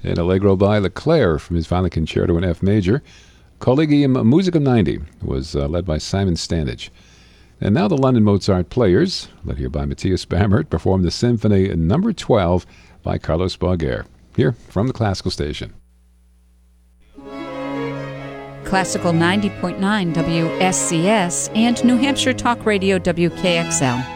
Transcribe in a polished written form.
and Allegro by Leclerc from his Violin Concerto in F major. Collegium Musicum 90 was led by Simon Standage. And now the London Mozart Players, led here by Matthias Bammert, perform the Symphony No. 12 by Carlos Boger, here from the Classical Station. Classical 90.9 WSCS and New Hampshire Talk Radio WKXL.